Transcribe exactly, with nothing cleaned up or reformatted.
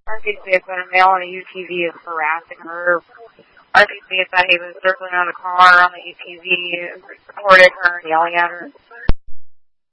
R P C said a male on a U T V is harassing her. R P C said he was circling around a car on the U T V, reported her and yelling at her.